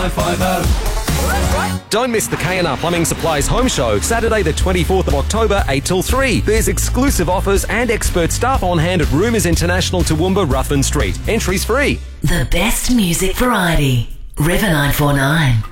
Don't miss the K&R Plumbing Supplies Home Show, Saturday the 24th of October, 8 till 3. There's exclusive offers and expert staff on hand at Rumours International, Toowoomba, Ruthven Street. Entries free. The best music variety. River 949.